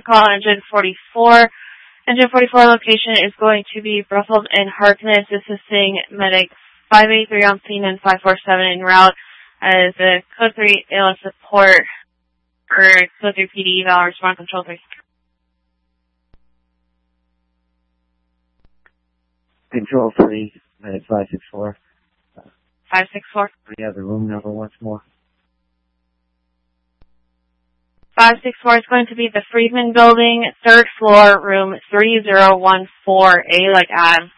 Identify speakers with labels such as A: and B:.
A: call engine 44. Engine 44 location is going to be Brussels and Harkness, assisting medic 583 on scene and 547 en route as a Code 3 ALS support for Code 3 PD eval response control 3.
B: Control 3, medic 564.
A: 564.
B: We have the room number once more.
A: 564 is going to be the Friedman Building, 3rd floor, room 3014A like Adam.